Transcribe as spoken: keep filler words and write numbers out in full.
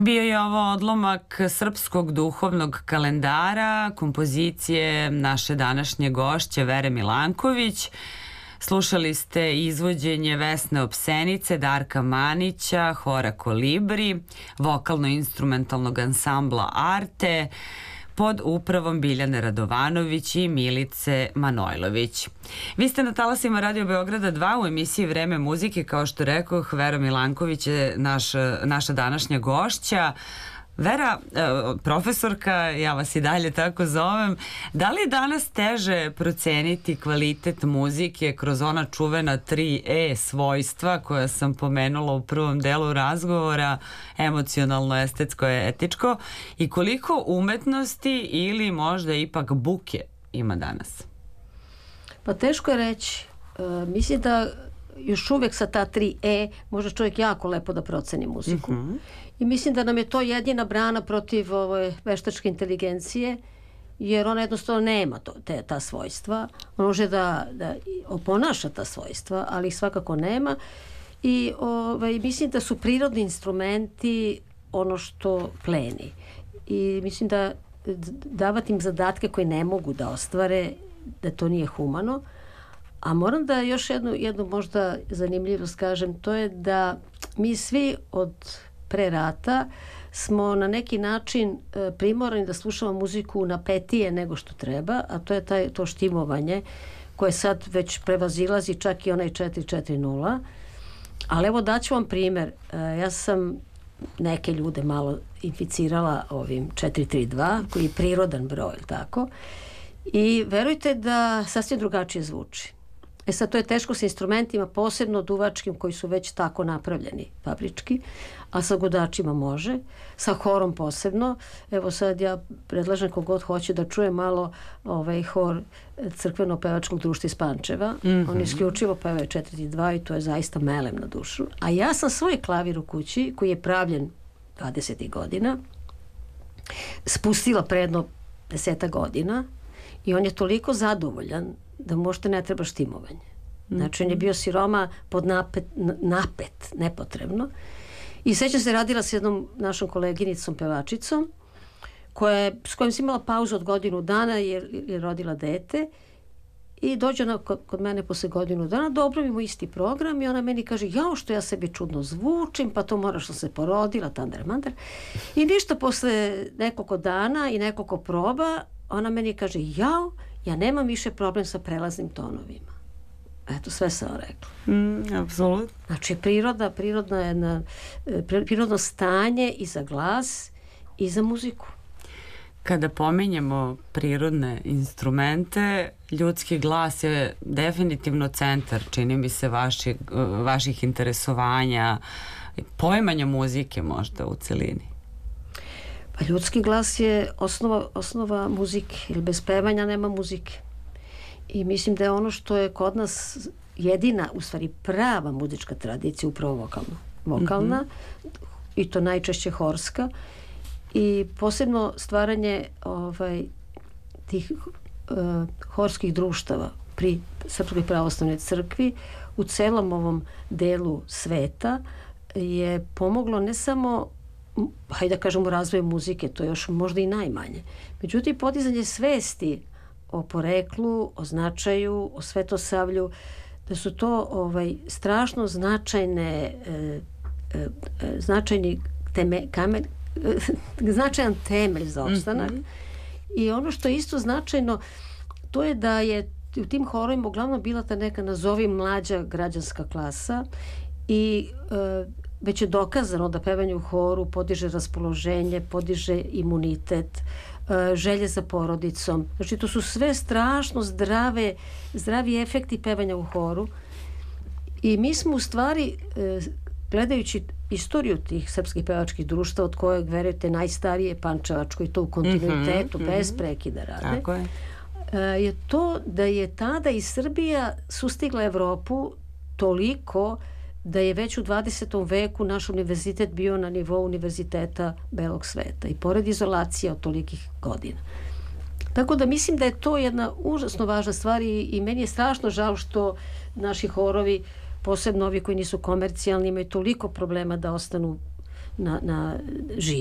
Bio je ovo odlomak srpskog duhovnog kalendara, kompozicije naše današnje gošće Vere Milanković. Slušali ste izvođenje Vesne Opsenice, Darka Manića, Hora Kolibri, vokalno-instrumentalnog ansambla Arte, pod upravom Biljane Radovanović i Milice Manojlović. Vi ste na talasima Radio Beograda dva u emisiji Vreme muzike. Kao što rekoh, Vera Milanković je naš, naša današnja gošća. Vera, profesorka, ja vas i dalje tako zovem, da li je danas teže proceniti kvalitet muzike kroz ona čuvena tri E svojstva koja sam pomenula u prvom delu razgovora, emocionalno, estetsko i etičko, i koliko umetnosti ili možda ipak buke ima danas? Pa teško je reći. E, mislim da još uvek sa ta tri E može čovjek jako lepo da proceni muziku. Uh-huh. I mislim da nam je to jedina brana protiv ove veštačke inteligencije, jer ona jednostavno nema to, te, ta svojstva. On može da, da oponaša ta svojstva, ali ih svakako nema. I ove, mislim da su prirodni instrumenti ono što pleni. I mislim da davati im zadatke koje ne mogu da ostvare, da to nije humano. A moram da još jednu, jednu možda zanimljivost kažem, to je da mi svi od pre rata smo na neki način e, primorani da slušamo muziku napetije nego što treba, a to je taj, to štimovanje koje sad već prevazilazi čak i onaj četiri četiri nula. Ali evo daću vam primer. E, ja sam neke ljude malo inficirala ovim četiri tri dva koji je prirodan broj, tako? I verujte da sasvim drugačije zvuči. E sad, to je teško sa instrumentima, posebno duvačkim koji su već tako napravljeni fabrički, a sa gudačima može, sa horom posebno. Evo sad ja predlažem kogod hoće da čuje malo ovaj hor crkveno-pevačkog društva iz Pančeva. Mm-hmm. Oni isključivo pevaju četiri dva i to je zaista melem na dušu. A ja sam svoj klavir u kući, koji je pravljen dvadesetih godina, spustila predno deseta godina i on je toliko zadovoljan da možda ne treba štimovanje. Znači, on je bio siroma pod napet, napet nepotrebno. I sećam se, radila s jednom našom koleginicom, pevačicom, koja je, s kojom sam imala pauzu od godinu dana jer je rodila dete i dođe ona kod, kod mene posle godinu dana, dobro imamo isti program i ona meni kaže, jao što ja sebi čudno zvučim, pa to mora što se porodila, tander mander. I ništa, posle nekoliko dana i nekoliko proba, ona meni kaže, jao, ja nemam više problem sa prelaznim tonovima. Eto, sve sam rekla. Mm, apsolutno. Znači, priroda, prirodna jedna, prirodno stanje i za glas i za muziku. Kada pominjemo prirodne instrumente, ljudski glas je definitivno centar, čini mi se, vaši, vaših interesovanja, poimanja muzike možda u celini. Pa ljudski glas je osnova, osnova muzike, jer bez pevanja nema muzike. I mislim da je ono što je kod nas jedina, u stvari prava muzička tradicija, upravo vokalna. Vokalna, mm-hmm. i to najčešće horska. I posebno stvaranje ovaj, tih uh, horskih društava pri Srpskoj pravoslavnoj crkvi u celom ovom delu sveta je pomoglo ne samo, hajde da kažemo, razvoju muzike, to je još možda i najmanje. Međutim, podizanje svesti o poreklu, o značaju, o svetosavlju, da su to ovaj, strašno značajne e, e, značajni teme, kamen, e, značajan temelj za opstanak. Mm-hmm. I ono što je isto značajno, to je da je u tim horovima uglavnom bila ta neka, nazovi, mlađa građanska klasa i e, već je dokazano da pevanje u horu podiže raspoloženje, podiže imunitet, želje za porodicom. Znači, to su sve strašno zdrave, zdravi efekti pevanja u horu. I mi smo u stvari, gledajući istoriju tih srpskih pevačkih društva, od kojeg, verujete, najstarije pančevačko i to u kontinuitetu, mm-hmm, bez prekida rade, tako je. je to da je tada i Srbija sustigla Evropu toliko da je već u dvadesetom veku naš univerzitet bio na nivou univerziteta belog sveta i pored izolacije od tolikih godina. Tako da mislim da je to jedna užasno važna stvar i, i meni je strašno žao što naši horovi, posebno ovi koji nisu komercijalni, imaju toliko problema da ostanu na, na živ.